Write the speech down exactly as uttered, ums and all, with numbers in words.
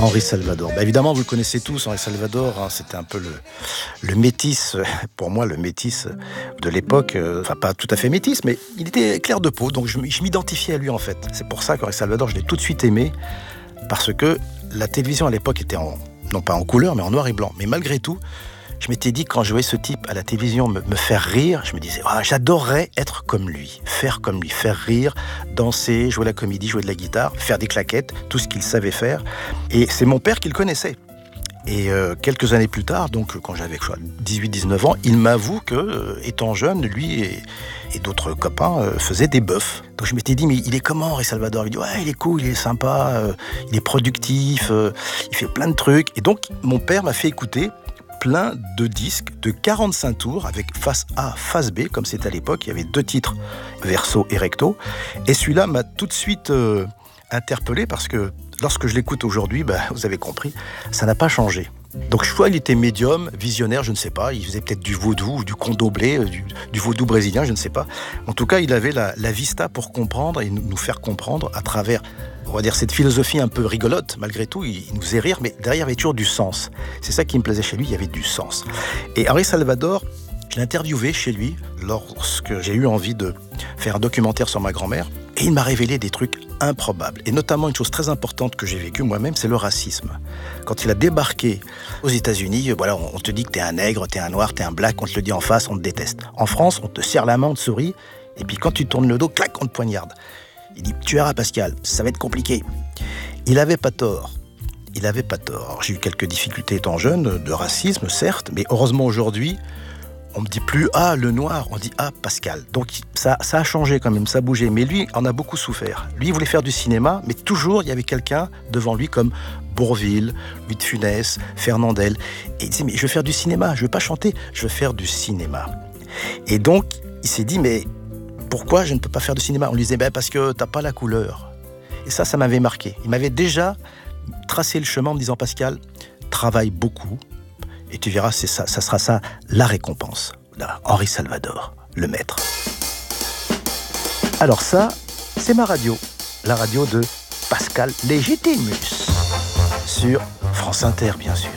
Henri Salvador. Bah évidemment, vous le connaissez tous, Henri Salvador. Hein, c'était un peu le, le métis, pour moi, le métis de l'époque. Euh, enfin, pas tout à fait métis, mais il était clair de peau. Donc, je, je m'identifiais à lui, en fait. C'est pour ça qu'Henri Salvador, je l'ai tout de suite aimé. Parce que la télévision, à l'époque, était en, non pas en couleur, mais en noir et blanc. Mais malgré tout, je m'étais dit, quand je voyais ce type à la télévision me, me faire rire, je me disais, ah, j'adorerais être comme lui, faire comme lui, faire rire, danser, jouer la comédie, jouer de la guitare, faire des claquettes, tout ce qu'il savait faire. Et c'est mon père qui le connaissait. Et euh, quelques années plus tard, donc quand j'avais dix-huit dix-neuf ans, il m'avoue que, euh, étant jeune, lui et, et d'autres copains euh, faisaient des bœufs. Donc je m'étais dit, mais il est comment, Henri Salvador? Il dit, ouais, il est cool, il est sympa, euh, il est productif, euh, il fait plein de trucs. Et donc, mon père m'a fait écouter plein de disques de quarante-cinq tours avec face A, face B, comme c'était à l'époque. Il y avait deux titres, verso et recto. Et celui-là m'a tout de suite euh, interpellé parce que lorsque je l'écoute aujourd'hui, bah, vous avez compris, ça n'a pas changé. Donc soit il était médium, visionnaire, je ne sais pas, il faisait peut-être du vaudou ou du condomblé, du, du vaudou brésilien, je ne sais pas. En tout cas, il avait la, la vista pour comprendre et nous, nous faire comprendre à travers, on va dire, cette philosophie un peu rigolote, malgré tout, il, il nous faisait rire, mais derrière il y avait toujours du sens. C'est ça qui me plaisait chez lui, il y avait du sens. Et Henri Salvador, je l'ai interviewé chez lui lorsque j'ai eu envie de faire un documentaire sur ma grand-mère et il m'a révélé des trucs improbables. Et notamment une chose très importante que j'ai vécue moi-même, c'est le racisme. Quand il a débarqué aux États-Unis, voilà, on te dit que t'es un nègre, t'es un noir, t'es un black, on te le dit en face, on te déteste. En France, on te serre la main, on te sourit, et puis quand tu tournes le dos, clac, on te poignarde. Il dit, tu verras Pascal, ça va être compliqué. Il avait pas tort. Il avait pas tort. Alors, j'ai eu quelques difficultés étant jeune, de racisme, certes, mais heureusement aujourd'hui, on me dit plus « Ah, le noir », on dit « Ah, Pascal ». Donc ça, ça a changé quand même, ça a bougé. Mais lui en a beaucoup souffert. Lui, il voulait faire du cinéma, mais toujours, il y avait quelqu'un devant lui comme Bourvil, Louis de Funès, Fernandel. Et il disait « Mais je veux faire du cinéma, je veux pas chanter, je veux faire du cinéma ». Et donc, il s'est dit « Mais pourquoi je ne peux pas faire de cinéma ?» On lui disait ben, « Parce que t'as pas la couleur ». Et ça, ça m'avait marqué. Il m'avait déjà tracé le chemin en me disant « Pascal, travaille beaucoup ». Et tu verras, c'est ça, ça sera ça, la récompense. Là, Henri Salvador, le maître. Alors ça, c'est ma radio. La radio de Pascal Légitimus. Sur France Inter, bien sûr.